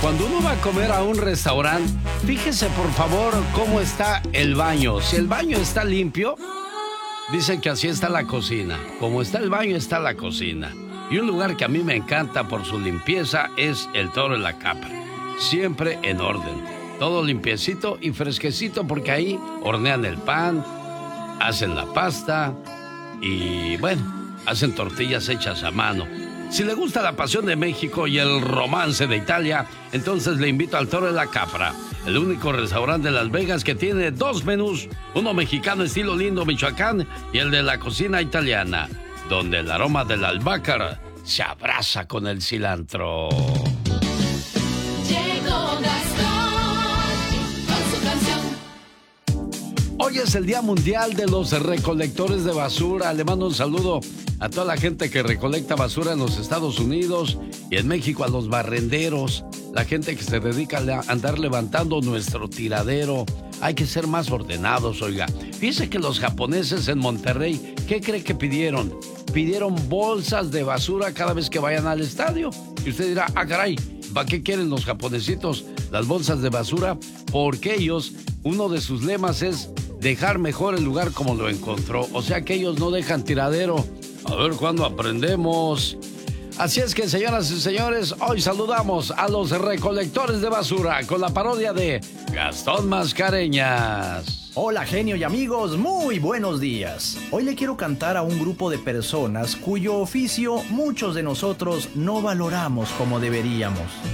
Cuando uno va a comer a un restaurante, fíjese por favor cómo está el baño. Si el baño está limpio, dicen que así está la cocina. Como está el baño, está la cocina. Y un lugar que a mí me encanta por su limpieza es el Toro de la Capra. Siempre en orden. Todo limpiecito y fresquecito porque ahí hornean el pan, hacen la pasta y, bueno, hacen tortillas hechas a mano. Si le gusta la pasión de México y el romance de Italia, entonces le invito al Toro de la Capra, el único restaurante de Las Vegas que tiene dos menús, uno mexicano estilo Lindo, Michoacán, y el de la cocina italiana, donde el aroma del albahaca se abraza con el cilantro. Llegó Gastón con su canción. Hoy es el Día Mundial de los Recolectores de Basura. Le mando un saludo a toda la gente que recolecta basura en los Estados Unidos y en México a los barrenderos, la gente que se dedica a andar levantando nuestro tiradero. Hay que ser más ordenados, oiga. Fíjese que los japoneses en Monterrey, ¿qué cree que pidieron? Pidieron bolsas de basura cada vez que vayan al estadio. Y usted dirá, ah, caray, ¿para qué quieren los japonesitos las bolsas de basura? Porque ellos, uno de sus lemas es dejar mejor el lugar como lo encontró. O sea que ellos no dejan tiradero. A ver cuándo aprendemos. Así es que, señoras y señores, hoy saludamos a los recolectores de basura con la parodia de Gastón Mascareñas. Hola, genio y amigos, muy buenos días. Hoy le quiero cantar a un grupo de personas cuyo oficio muchos de nosotros no valoramos como deberíamos.